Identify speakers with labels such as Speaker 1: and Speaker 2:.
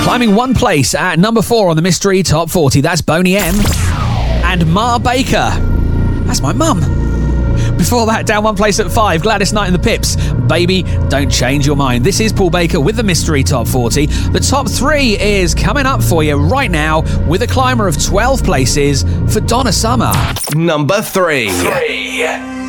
Speaker 1: Climbing one place at number 4 on the Mystery Top 40, that's Boney M. And Ma Baker. That's my mum. Before that, down one place at 5, Gladys Knight and the Pips. Baby, don't change your mind. This is Paul Baker with the Mystery Top 40. The top 3 is coming up for you right now with a climber of 12 places for Donna Summer.
Speaker 2: Number 3.